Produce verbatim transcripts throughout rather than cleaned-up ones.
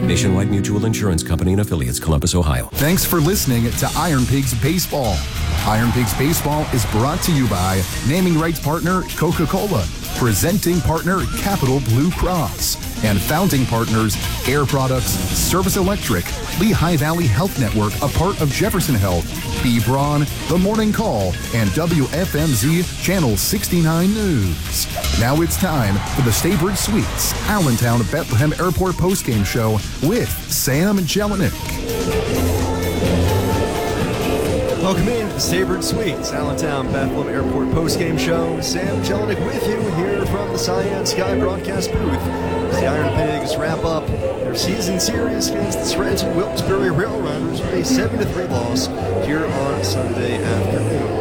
Nationwide Mutual Insurance Company and affiliates, Columbus, Ohio. Thanks for listening to Iron Pigs Baseball. Iron Pigs Baseball is brought to you by naming rights partner Coca-Cola, presenting partner Capital Blue Cross, and founding partners Air Products, Service Electric, Lehigh Valley Health Network, a part of Jefferson Health, B. Braun, The Morning Call, and W F M Z Channel sixty-nine News. Now it's time for the Staybird Suites Allentown Bethlehem Airport postgame show with Sam Jelinek. Welcome in to the Staybird Suites, Allentown Bethlehem Airport postgame show. Sam Jelinek with you here from the Cyan Sky broadcast booth as the Iron Pigs wrap up their season series against the Scranton Wilkes-Barre Rail Riders with a seven to three loss here on Sunday afternoon.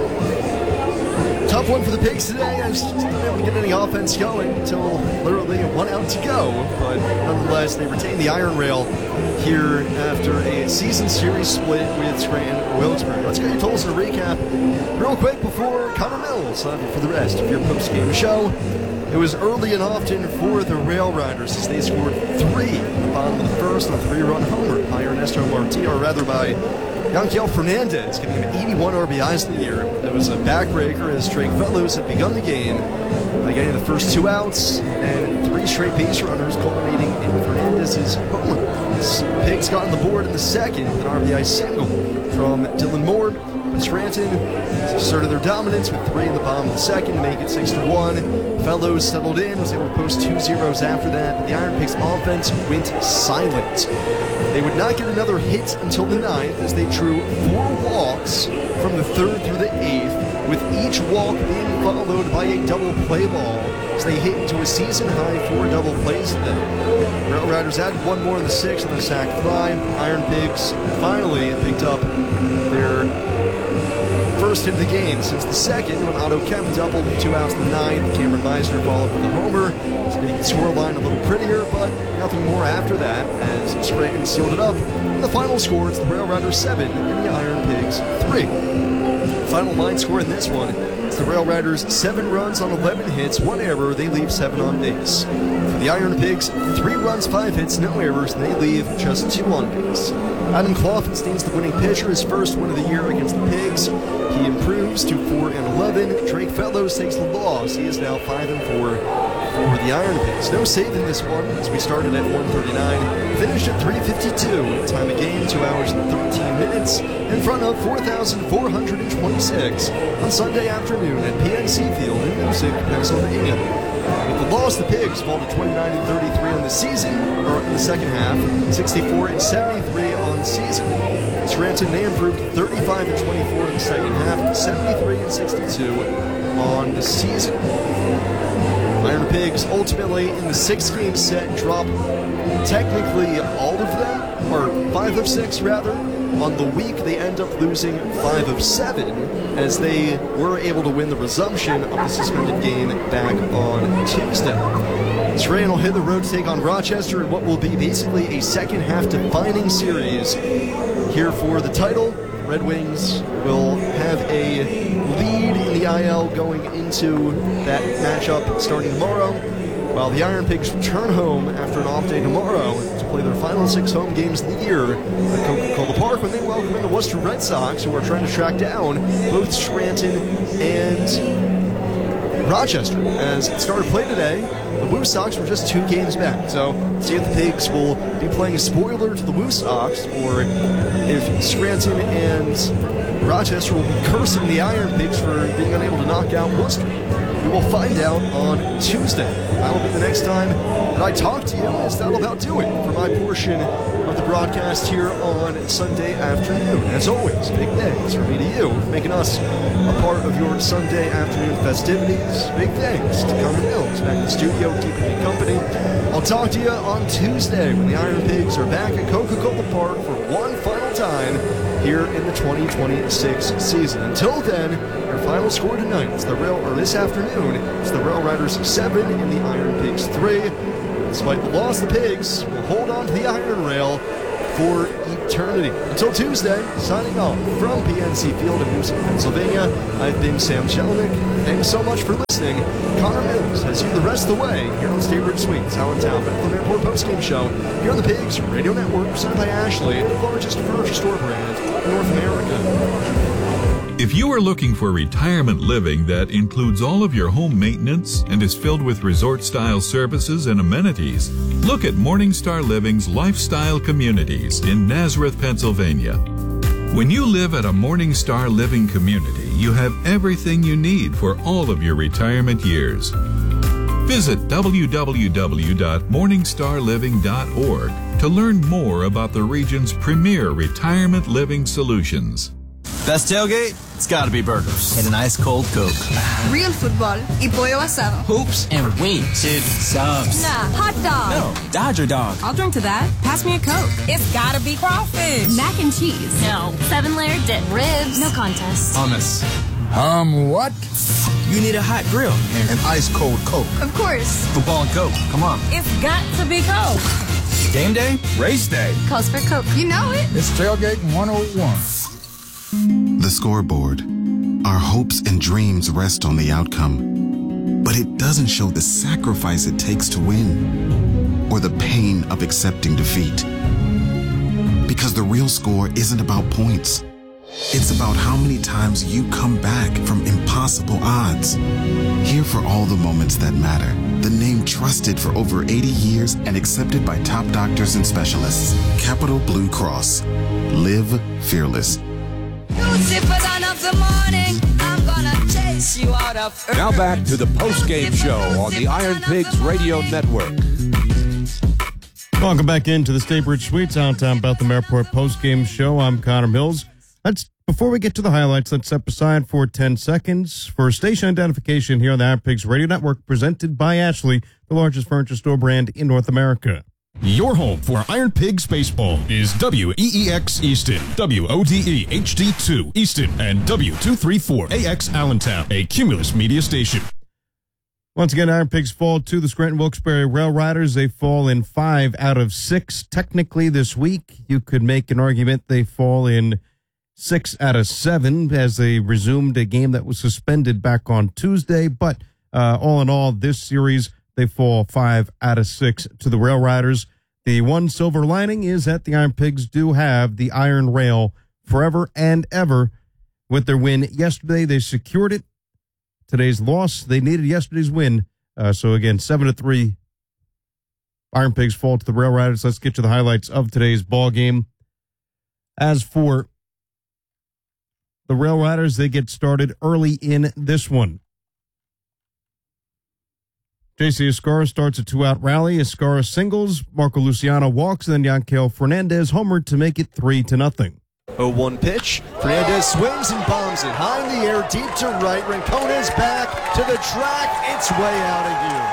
Tough one for the Pigs today. I just didn't able to get any offense going until literally one out to go. But nonetheless, they retain the Iron Rail here after a season series split with Scranton Wilkes-Barre. Let's get your totals and a recap real quick before Connor Mills uh, for the rest of your post-game show. It was early and often for the Rail Riders as they scored three in the bottom of the first on a three-run homer by Ernesto Martinez, or rather by Yanquiel Fernandez, giving him eighty-one R B Is in the year. That was a backbreaker as Drake Fellows had begun the game by getting the first two outs and three straight base runners, culminating in Fernandez's homer. The Pigs got on the board in the second with an R B I single from Dylan Moore. Scranton asserted their dominance with three in the bottom of the second to make it six to one. Fellows settled in, was able to post two zeros after that, but the Iron Pigs offense went silent. They would not get another hit until the ninth as they drew four walks from the third through the eighth, with each walk being followed by a double play ball as they hit into a season-high four double plays today. Rail Riders added one more in the sixth on a sac fly. Iron Pigs finally picked up their first hit of the game since the second when Otto Kemp doubled with two outs in the ninth. Cameron Meisner followed with a homer to make the scoreline a little prettier, but nothing more after that as Scranton sealed it up. And the final score is the Rail Riders seven and the Iron Pigs three. Final line score in this one is the Rail Riders seven runs on eleven hits, one error. They leave seven on base. For the Iron Pigs, three runs, five hits, no errors, and they leave just two on base. Adam Kloffenstein's the winning pitcher, his first win of the year against the Pigs. He improves to four and eleven. Drake Fellows takes the loss. He is now five and four for the Iron Pigs. No save in this one as we started at one thirty-nine, finished at three fifty-two. Time of game, two hours and thirteen minutes, in front of four thousand four hundred twenty-six on Sunday afternoon at P N C Field in Music, Pennsylvania. With the loss, the Pigs fall to twenty-nine and thirty-three on the season, or in the second half, sixty-four and seventy-three on the season. Scranton, they improved thirty-five and twenty-four in the second half, seventy-three and sixty-two on the season. Iron Pigs ultimately in the six-game set drop technically all of them, or five of six rather. On the week, they end up losing five of seven as they were able to win the resumption of the suspended game back on Tuesday. Scranton will hit the road to take on Rochester in what will be basically a second-half defining series here for the title. Red Wings will have a lead in the I L going into that matchup starting tomorrow, while the Iron Pigs return home after an off day tomorrow to play their final six home games of the year at Coca-Cola Park when they welcome in the Worcester Red Sox, who are trying to track down both Scranton and Rochester. As it started play today, the Woo Sox were just two games back. So, see if the Pigs will be playing a spoiler to the Woo Sox, or if Scranton and Rochester will be cursing the Iron Pigs for being unable to knock out Worcester. We will find out on Tuesday. That'll be the next time that I talk to you, as that'll about do it for my portion of the broadcast here on Sunday afternoon. As always, big thanks from me to you for making us a part of your Sunday afternoon festivities. Big thanks to Connor Mills back in the studio keeping me company. I'll talk to you on Tuesday when the Iron Pigs are back at Coca-Cola Park for one final time here in the twenty twenty-six season. Until then, your final score tonight is the Rail, or this afternoon, it's the Rail Riders seven and the Iron Pigs three. Despite the loss, the Pigs will hold on to the Iron Rail for eternity. Until Tuesday, signing off from P N C Field in Houston, Pennsylvania, I've been Sam Jelinek. Thanks so much for listening. Connor Mills has you the rest of the way here on Staybridge Suites, Allentown Bethlehem Airport postgame show here on the Pigs Radio Network, presented by Ashley, the largest furniture store brand in North America. If you are looking for retirement living that includes all of your home maintenance and is filled with resort-style services and amenities, look at Morningstar Living's Lifestyle Communities in Nazareth, Pennsylvania. When you live at a Morningstar Living community, you have everything you need for all of your retirement years. Visit w w w dot morningstar living dot org to learn more about the region's premier retirement living solutions. Best tailgate? It's gotta be burgers. And an ice cold Coke. Real football y pollo asado. Hoops and wings. Dude, subs. Nah, hot dog. No, Dodger dog. I'll drink to that. Pass me a Coke. It's gotta be crawfish. Mac and cheese. No. Seven layer dip. Ribs. No contest. Hummus. Um, what? You need a hot grill. And an ice cold Coke. Of course. Football and Coke. Come on. It's got to be Coke. Game day? Race day. Calls for Coke. You know it. It's Tailgating one oh one. The scoreboard. Our hopes and dreams rest on the outcome, but it doesn't show the sacrifice it takes to win or the pain of accepting defeat. Because the real score isn't about points. It's about how many times you come back from impossible odds. Here for all the moments that matter. The name trusted for over eighty years and accepted by top doctors and specialists. Capital Blue Cross. Live fearless. Now back to the post-game show on the Iron Pigs Radio Network. Welcome back into the Staybridge Suites, Allentown Bethlehem Airport post-game show. I'm Connor Mills. Let's before we get to the highlights, let's step aside for ten seconds for station identification here on the Iron Pigs Radio Network, presented by Ashley, the largest furniture store brand in North America. Your home for Iron Pigs Baseball is W E E X Easton, W O D E H D two Easton, and W two thirty-four A X Allentown, a Cumulus media station. Once again, Iron Pigs fall to the Scranton Wilkes-Barre Rail Riders. They fall in five out of six. Technically this week, you could make an argument they fall in six out of seven as they resumed a game that was suspended back on Tuesday. But uh, all in all, this series, they fall five out of six to the Rail Riders. The one silver lining is that the Iron Pigs do have the Iron Rail forever and ever. With their win yesterday, they secured it. Today's loss, they needed yesterday's win. Uh, so again, seven to three. Iron Pigs fall to the Rail Riders. Let's get to the highlights of today's ball game. As for the Rail Riders, they get started early in this one. J C Escarra starts a two-out rally. Escarra singles, Marco Luciano walks, and then Yankel Fernandez homered to make it three to nothing. oh one pitch. Fernandez swings and bombs it high in the air, deep to right. Rincona's back to the track. It's way out of here.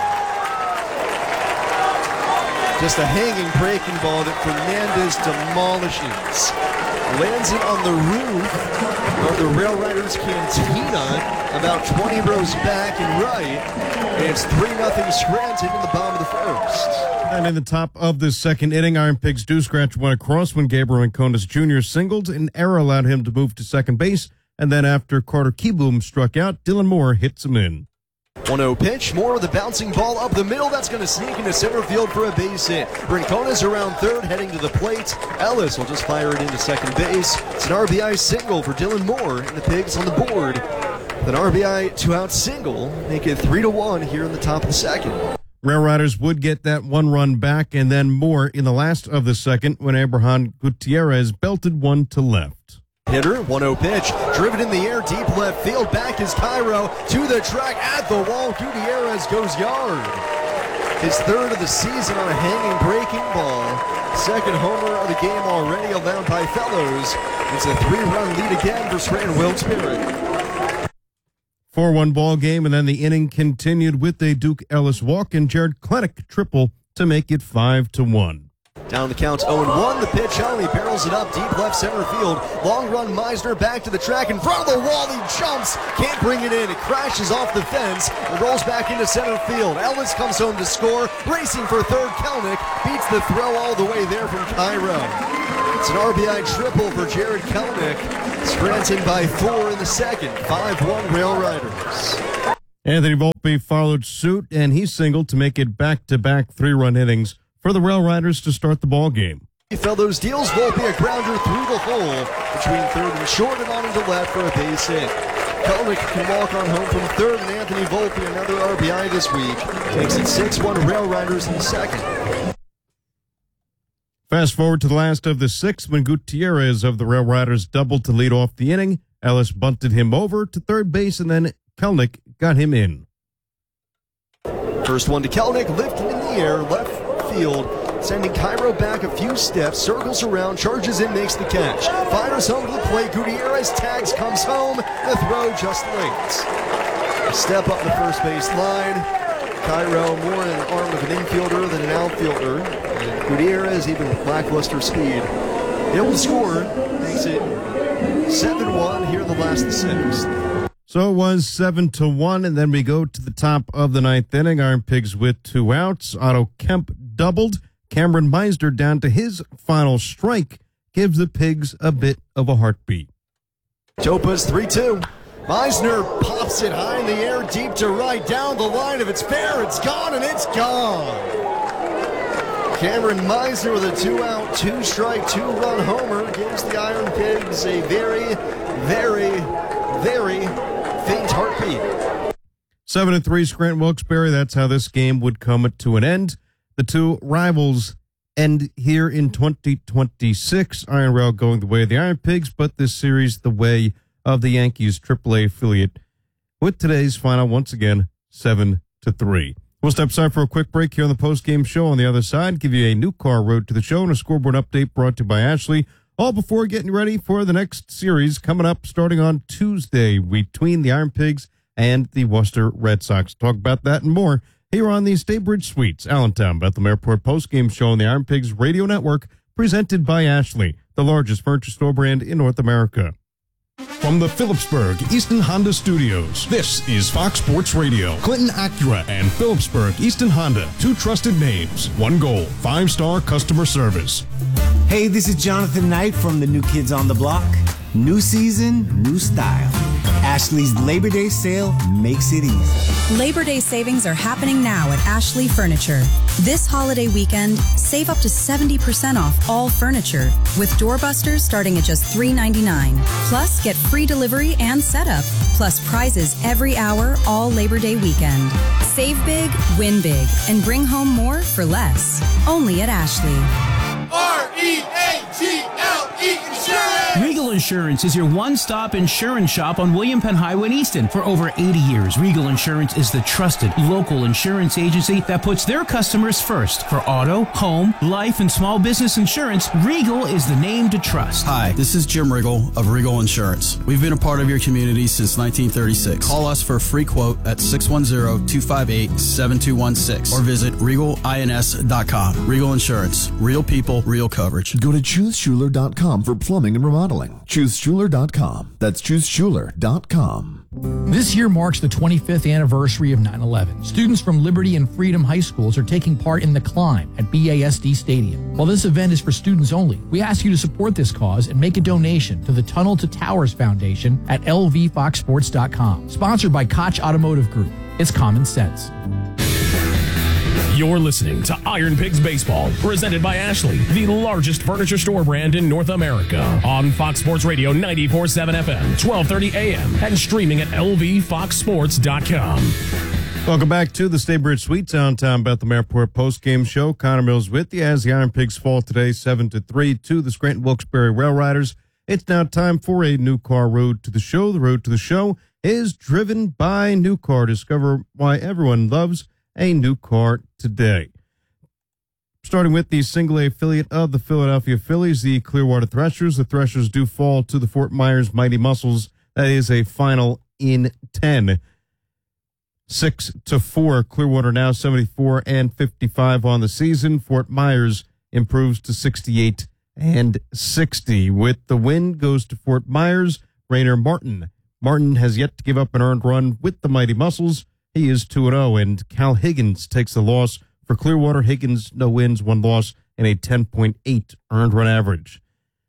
Just a hanging breaking ball that Fernandez demolishes. Lands it on the roof of the Rail Riders Cantina, about twenty rows back and right. And it's three nothing Scranton in the bottom of the first. And in the top of the second inning, Iron Pigs do scratch one across when Gabriel Rincones Junior singled. An error allowed him to move to second base. And then after Carter Kieboom struck out, Dylan Moore hits him in. one oh pitch. Moore with a bouncing ball up the middle. That's going to sneak into center field for a base hit. Rincones around third, heading to the plate. Ellis will just fire it into second base. It's an R B I single for Dylan Moore, and the Pigs on the board. An R B I two-out single, make it three to one here in the top of the second. Rail Riders would get that one run back, and then more in the last of the second when Abraham Gutierrez belted one to left. Hitter, one oh pitch, driven in the air, deep left field, back is Cairo, to the track, at the wall, Gutierrez goes yard. His third of the season on a hanging breaking ball. Second homer of the game already allowed by Fellows. It's a three-run lead again for Scranton Wilkes-Barre. four one ball game, and then the inning continued with a Duke Ellis walk and Jared Klenick triple to make it five to one. Down the count, oh one. The pitch on, he barrels it up deep left center field. Long run, Meisner back to the track in front of the wall. He jumps, can't bring it in. It crashes off the fence and rolls back into center field. Ellis comes home to score. Racing for third, Kelnick beats the throw all the way there from Cairo. It's an R B I triple for Jared Kelenic. Scranton by four in the second. five one Rail Riders. Anthony Volpe followed suit, and he singled to make it back-to-back three-run innings for the Rail Riders to start the ball game. He fell those deals. Volpe a grounder through the hole between third and short and on into left for a base hit. Kelenic can walk on home from third, and Anthony Volpe, another R B I this week, makes it six one Rail Riders in the second. Fast forward to the last of the sixth when Gutierrez of the Rail Riders doubled to lead off the inning. Ellis bunted him over to third base, and then Kelenic got him in. First one to Kelenic, lifted in the air, left field, sending Cairo back a few steps, circles around, charges in, makes the catch. Fires home to the plate, Gutierrez tags, comes home, the throw just late. A step up the first base line. Cairo more an arm of an infielder than an outfielder. And Gutierrez, even with lackluster speed, able to score, makes it seven one here in the last of the sixth. So it was seven to one, and then we go to the top of the ninth inning. Iron Pigs with two outs. Otto Kemp doubled. Cameron Meisner down to his final strike gives the Pigs a bit of a heartbeat. Topa's three two. Meisner pops it high in the air, deep to right, down the line. If it's fair, it's gone, and it's gone. Cameron Meisner with a two-out, two-strike, two-run homer gives the Iron Pigs a very, very, very faint heartbeat. Seven and three, Scranton Wilkes-Barre. That's how this game would come to an end. The two rivals end here in twenty twenty-six. Iron Rail going the way of the Iron Pigs, but this series the way of the Yankees triple A affiliate. With today's final, once again, seven to three. We'll step aside for a quick break here on the post-game show. On the other side, give you a new car road to the show and a scoreboard update brought to you by Ashley. All before getting ready for the next series coming up starting on Tuesday between the Iron Pigs and the Worcester Red Sox. Talk about that and more here on the Staybridge Suites, Allentown Bethlehem Airport post-game show on the Iron Pigs Radio Network, presented by Ashley, the largest furniture store brand in North America. From the Phillipsburg Easton Honda Studios, this is Fox Sports Radio. Clinton Acura and Phillipsburg Easton Honda, two trusted names, one goal, five-star customer service. Hey, this is Jonathan Knight from the New Kids on the Block. New season, new style. Ashley's Labor Day sale makes it easy. Labor Day savings are happening now at Ashley Furniture. This holiday weekend, save up to seventy percent off all furniture, with doorbusters starting at just three ninety-nine. Plus, get free delivery and setup, plus prizes every hour all Labor Day weekend. Save big, win big, and bring home more for less. Only at Ashley. R E A G L E Insurance! Regal Insurance is your one-stop insurance shop on William Penn Highway in Easton. For over eighty years, Regal Insurance is the trusted local insurance agency that puts their customers first. For auto, home, life, and small business insurance, Regal is the name to trust. Hi, this is Jim Riggle of Regal Insurance. We've been a part of your community since nineteen thirty-six. Call us for a free quote at six one zero, two five eight, seven two one six or visit regal ins dot com. Regal Insurance. Real people, real coverage. Go to choose schuler dot com for plumbing and remodeling. choose schuler dot com. That's choose schuler dot com. This year marks the twenty-fifth anniversary of nine eleven. Students from Liberty and Freedom High Schools are taking part in The Climb at B A S D Stadium. While this event is for students only, we ask you to support this cause and make a donation to the Tunnel to Towers Foundation at L V fox sports dot com. Sponsored by Koch Automotive Group. It's common sense. You're listening to Iron Pigs Baseball, presented by Ashley, the largest furniture store brand in North America. On Fox Sports Radio ninety-four point seven F M, twelve thirty A M, and streaming at L V fox sports dot com. Welcome back to the Staybridge Suites, Downtown Bethlehem Airport post-game show. Connor Mills with you as the Iron Pigs fall today seven to three to the Scranton Wilkes-Barre Rail Riders. It's now time for a new car road to the show. The road to the show is driven by New Car. Discover why everyone loves a new car today. Starting with the single A affiliate of the Philadelphia Phillies, the Clearwater Threshers. The Threshers do fall to the Fort Myers Mighty Muscles. That is a final in ten. Six to four. Clearwater now seventy-four and fifty-five on the season. Fort Myers improves to sixty-eight and sixty. With the win goes to Fort Myers, Rainer Martin. Martin has yet to give up an earned run with the Mighty Muscles. He is two and oh, and Cal Higgins takes the loss for Clearwater. Higgins, no wins, one loss, and a ten point eight earned run average.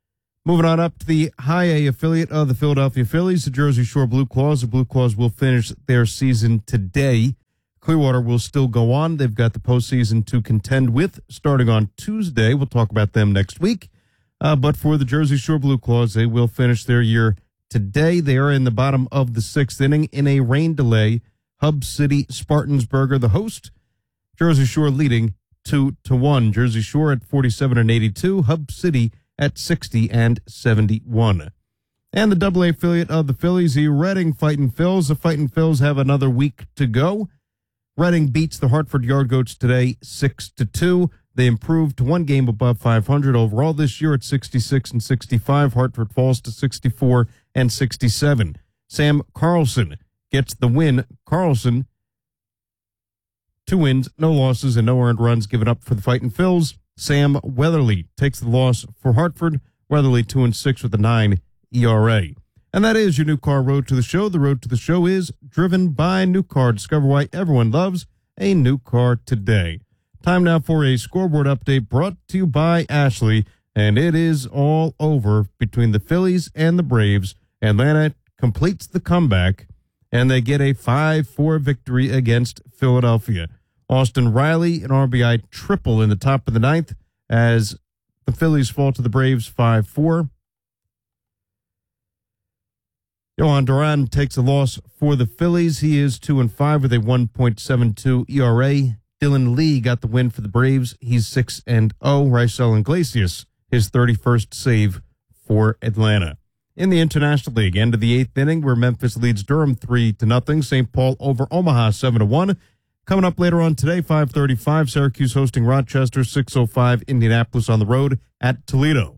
Moving on up to the High A affiliate of the Philadelphia Phillies, the Jersey Shore Blue Claws. The Blue Claws will finish their season today. Clearwater will still go on. They've got the postseason to contend with starting on Tuesday. We'll talk about them next week. Uh, but for the Jersey Shore Blue Claws, they will finish their year today. They are in the bottom of the sixth inning in a rain delay. Hub City Spartansburger, the host. Jersey Shore leading two to one. Jersey Shore at forty-seven and eighty-two. Hub City at sixty and seventy-one. And the Double A affiliate of the Phillies, the Reading Fightin' Phils. The Fightin' Phils have another week to go. Reading beats the Hartford Yard Goats today six to two. They improved to one game above five hundred overall this year at sixty-six and sixty-five. Hartford falls to sixty-four and sixty-seven. Sam Carlson gets the win. Carlson, two wins, no losses, and no earned runs given up for the Fightin' Phils. Sam Weatherly takes the loss for Hartford. Weatherly two and six with a nine E R A. And that is your New Car Road to the Show. The road to the show is driven by New Car. Discover why everyone loves a new car today. Time now for a scoreboard update brought to you by Ashley. And it is all over between the Phillies and the Braves. Atlanta completes the comeback, and they get a five four victory against Philadelphia. Austin Riley, an R B I triple in the top of the ninth as the Phillies fall to the Braves five four. Yohan Duran takes a loss for the Phillies. He is two and five with a one point seven two E R A. Dylan Lee got the win for the Braves. He's six and oh. Raisel Iglesias, his thirty-first save for Atlanta. In the International League, end of the eighth inning, where Memphis leads Durham three to nothing. Saint Paul over Omaha seven to one. Coming up later on today, five thirty-five, Syracuse hosting Rochester, six oh five, Indianapolis on the road at Toledo.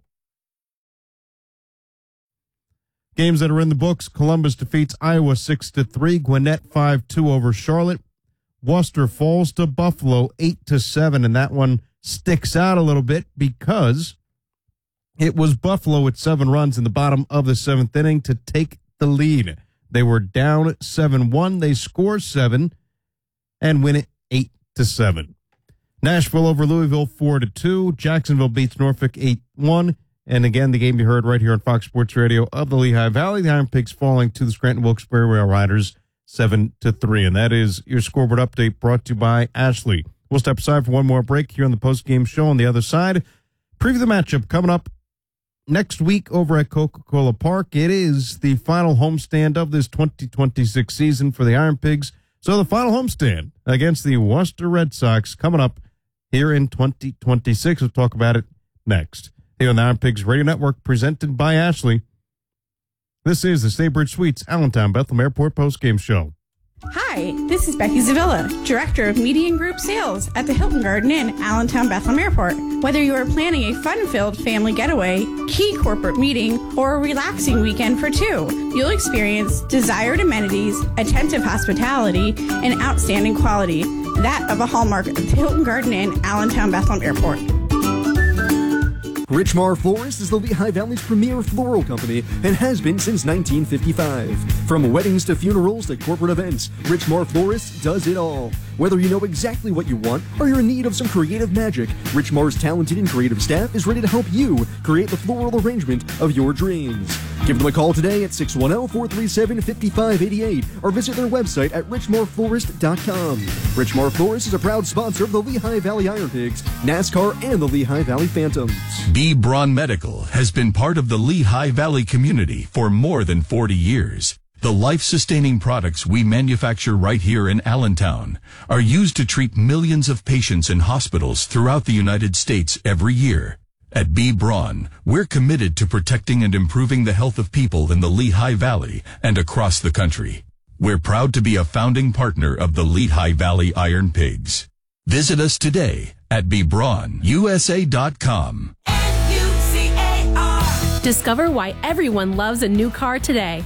Games that are in the books: Columbus defeats Iowa six to three, Gwinnett five two over Charlotte. Worcester falls to Buffalo eight to seven, and that one sticks out a little bit because it was Buffalo at seven runs in the bottom of the seventh inning to take the lead. They were down seven one. They score seven and win it eight to seven. Nashville over Louisville four to two. Jacksonville beats Norfolk eight one. And again, the game you heard right here on Fox Sports Radio of the Lehigh Valley. The Iron Pigs falling to the Scranton Wilkes-Barre Rail Riders seven to three. And that is your scoreboard update brought to you by Ashley. We'll step aside for one more break here on the post-game show. On the other side, preview the matchup coming up next week over at Coca-Cola Park. It is the final homestand of this twenty twenty-six season for the Iron Pigs. So the final homestand against the Worcester Red Sox coming up here in twenty twenty-six. We'll talk about it next. Here on the Iron Pigs Radio Network, presented by Ashley. This is the Staybridge Suites Allentown Bethlehem Airport postgame show. Hi, this is Becky Zavilla, Director of Media and Group Sales at the Hilton Garden Inn, Allentown Bethlehem Airport. Whether you are planning a fun-filled family getaway, key corporate meeting, or a relaxing weekend for two, you'll experience desired amenities, attentive hospitality, and outstanding quality, that of a hallmark of the Hilton Garden Inn, Allentown Bethlehem Airport. Richmar Florist is the Lehigh Valley's premier floral company and has been since nineteen fifty-five. From weddings to funerals to corporate events, Richmar Florist does it all. Whether you know exactly what you want or you're in need of some creative magic, Richmar's talented and creative staff is ready to help you create the floral arrangement of your dreams. Give them a call today at six one zero, four three seven, five five eight eight or visit their website at richmar florist dot com. Richmar Florist is a proud sponsor of the Lehigh Valley Iron Pigs, NASCAR, and the Lehigh Valley Phantoms. B. Braun Medical has been part of the Lehigh Valley community for more than forty years. The life-sustaining products we manufacture right here in Allentown are used to treat millions of patients in hospitals throughout the United States every year. At B. Braun, we're committed to protecting and improving the health of people in the Lehigh Valley and across the country. We're proud to be a founding partner of the Lehigh Valley Iron Pigs. Visit us today at b braun u s a dot com. Discover why everyone loves a new car today.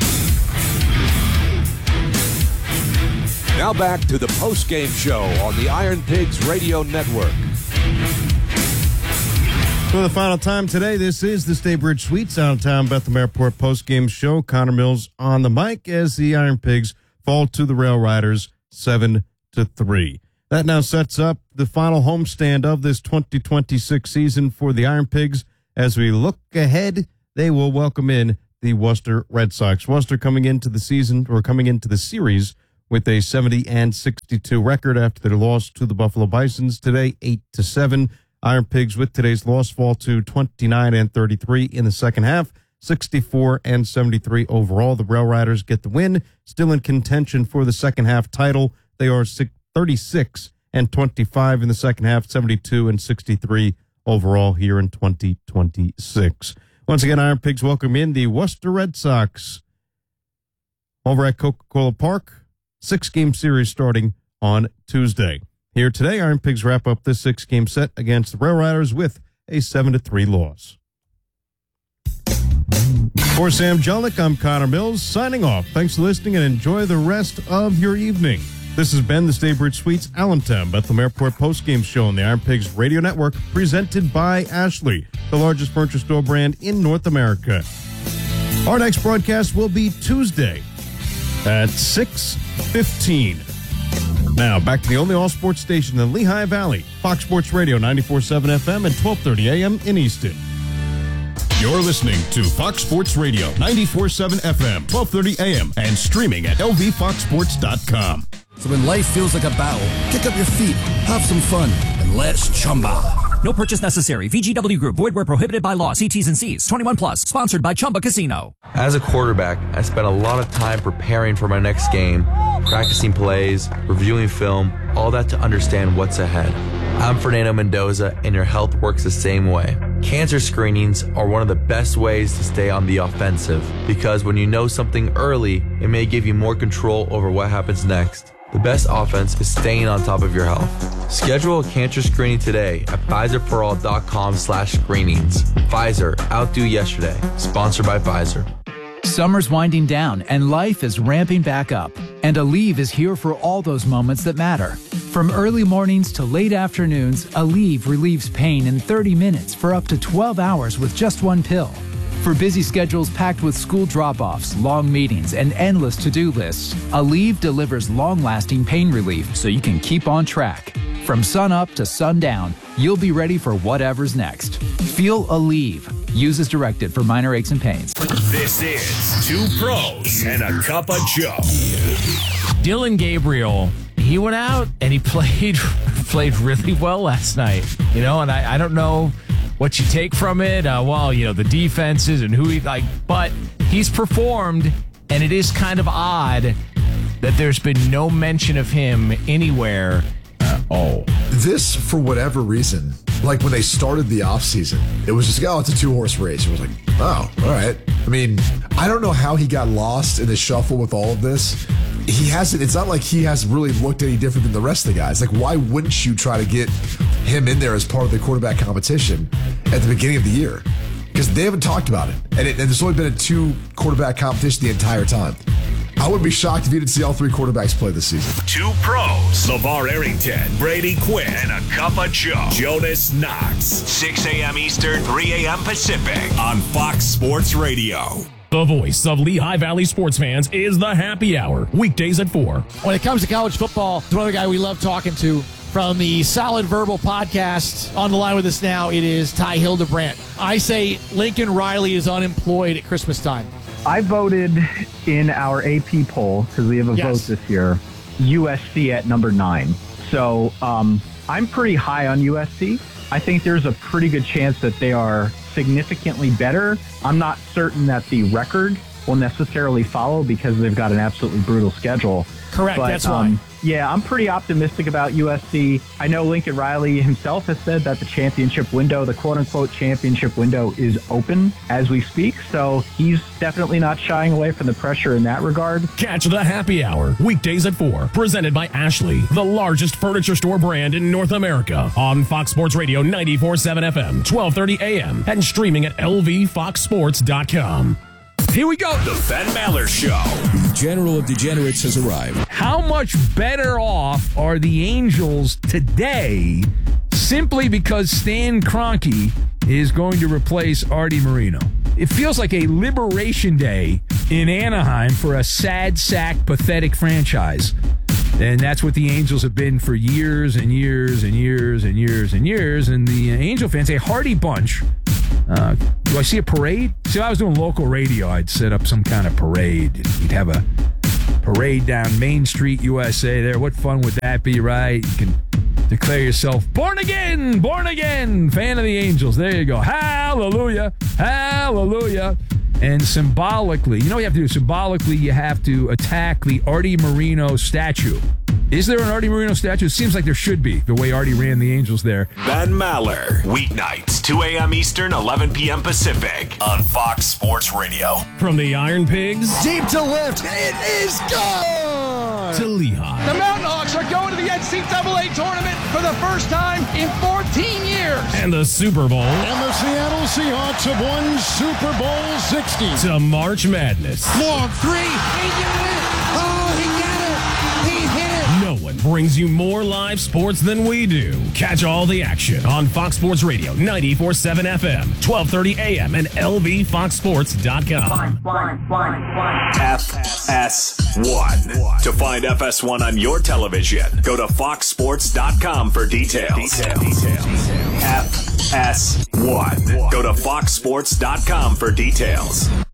Now back to the post-game show on the Iron Pigs Radio Network. For the final time today, this is the Staybridge Suites Allentown Bethlehem Airport post-game show. Connor Mills on the mic as the Iron Pigs fall to the Rail Riders seven to three. That now sets up the final homestand of this twenty twenty-six season for the Iron Pigs As we look ahead, they will welcome in the Worcester Red Sox. Worcester coming into the season, or coming into the series, with a seventy and sixty-two record after their loss to the Buffalo Bisons today, eight to seven. Iron Pigs with today's loss fall to twenty-nine and thirty-three in the second half, sixty-four and seventy-three overall. The Rail Riders get the win, still in contention for the second half title. They are thirty-six and twenty-five in the second half, seventy-two and sixty-three overall here in twenty twenty-six. Once again, Iron Pigs welcome in the Worcester Red Sox over at Coca-Cola Park. Six-game series starting on Tuesday. Here today, Iron Pigs wrap up this six-game set against the Rail Riders with a seven to three loss. For Sam Jelinek, I'm Connor Mills, signing off. Thanks for listening and enjoy the rest of your evening. This has been the Staybridge Suites Allentown Bethlehem Airport postgame show on the Iron Pigs Radio Network, presented by Ashley, the largest furniture store brand in North America. Our next broadcast will be Tuesday at six fifteen. Now, back to the only all-sports station in the Lehigh Valley, Fox Sports Radio, ninety-four point seven F M and twelve thirty A M in Easton. You're listening to Fox Sports Radio, ninety-four point seven F M, twelve thirty A M, and streaming at L V fox sports dot com. So when life feels like a battle, kick up your feet, have some fun, and let's Chumba. No purchase necessary. V G W Group. Void where prohibited by law. See T's and C's. twenty-one plus. Sponsored by Chumba Casino. As a quarterback, I spent a lot of time preparing for my next game, practicing plays, reviewing film, all that to understand what's ahead. I'm Fernando Mendoza, and your health works the same way. Cancer screenings are one of the best ways to stay on the offensive, because when you know something early, it may give you more control over what happens next. The best offense is staying on top of your health. Schedule a cancer screening today at Pfizer For All dot com slash screenings. Pfizer, outdo yesterday. Sponsored by Pfizer. Summer's winding down and life is ramping back up. And Aleve is here for all those moments that matter. From early mornings to late afternoons, Aleve relieves pain in thirty minutes for up to twelve hours with just one pill. For busy schedules packed with school drop-offs, long meetings, and endless to-do lists, Aleve delivers long-lasting pain relief so you can keep on track. From sun up to sundown, you'll be ready for whatever's next. Feel Aleve. Use as directed for minor aches and pains. This is Two Pros and a Cup of Joe. Dylan Gabriel, he went out and he played played really well last night. You know, and I, I don't know what you take from it. Uh, well, you know, the defenses and who he like, but he's performed, and it is kind of odd that there's been no mention of him anywhere at all. This, for whatever reason, like when they started the offseason, it was just, oh, it's a two-horse race. It was like, oh, all right. I mean, I don't know how he got lost in the shuffle with all of this. He hasn't, it's not like he has really looked any different than the rest of the guys. Like, why wouldn't you try to get him in there as part of the quarterback competition at the beginning of the year? Because they haven't talked about it. And, it, and there's only been a two quarterback competition the entire time. I would be shocked if you didn't see all three quarterbacks play this season. Two Pros, LeVar Arrington, Brady Quinn, and a Cup of Joe, Jonas Knox. six a.m. Eastern, three a.m. Pacific on Fox Sports Radio. The voice of Lehigh Valley sports fans is the Happy Hour, weekdays at four. When it comes to college football, there's another guy we love talking to from the Solid Verbal podcast. On the line with us now, it is Ty Hildebrandt. I say Lincoln Riley is unemployed at Christmas time. I voted in our A P poll, because we have a yes. vote this year, U S C at number nine. So um, I'm pretty high on U S C. I think there's a pretty good chance that they are significantly better. I'm not certain that the record will necessarily follow because they've got an absolutely brutal schedule. Correct, but, that's um, why. Yeah, I'm pretty optimistic about U S C. I know Lincoln Riley himself has said that the championship window, the quote-unquote championship window, is open as we speak. So he's definitely not shying away from the pressure in that regard. Catch the Happy Hour, weekdays at four, presented by Ashley, the largest furniture store brand in North America, on Fox Sports Radio ninety-four point seven F M, twelve thirty A M, and streaming at L V fox sports dot com. Here we go, the Ben Maller Show. The General of Degenerates has arrived. How much better off are the Angels today simply because Stan Kroenke is going to replace Artie Moreno? It feels like a liberation day in Anaheim for a sad sack, pathetic franchise. And that's what the Angels have been for years and years and years and years and years. And the Angel fans, a hardy bunch, Uh, do I see a parade? See, if I was doing local radio, I'd set up some kind of parade. You'd have a parade down Main Street, U S A there. What fun would that be, right? You can declare yourself born again, born again, fan of the Angels. There you go. Hallelujah, hallelujah. And symbolically, you know what you have to do? Symbolically, you have to attack the Artie Moreno statue. Is there an Artie Moreno statue? It seems like there should be, the way Artie ran the Angels there. Ben Maller, weeknights, two a.m. Eastern, eleven p.m. Pacific, on Fox Sports Radio. From the Iron Pigs. Deep to left. It is gone. To Lehigh. The Mountain Hawks are going to the N C double A tournament for the first time in fourteen years. And the Super Bowl. And the Seattle Seahawks have won Super Bowl sixty. To March Madness. Long three. He did it. Oh, he got it. He hit it. No one brings you more live sports than we do. Catch all the action on Fox Sports Radio, ninety-four point seven F M, twelve thirty A M, and L V fox sports dot com. F S one. To find F S one on your television, go to fox sports dot com for details. F S one. Go to fox sports dot com for details.